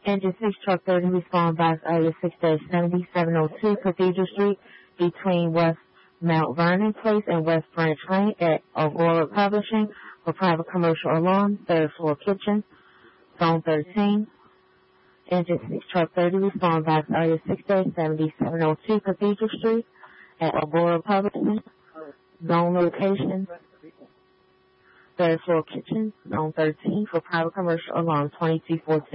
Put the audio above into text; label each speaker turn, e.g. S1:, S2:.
S1: Engine 6, Truck 30, respond by area 6-7702 Cathedral Street between West Mount Vernon Place and West Branch Lane at Aurora Publishing for private commercial alarm, third floor kitchen, zone 13. Engine 6, Truck 30, respond by area 6-7702 Cathedral Street at Aurora Publishing, zone location, third floor kitchen, zone 13 for private commercial alarm 2214.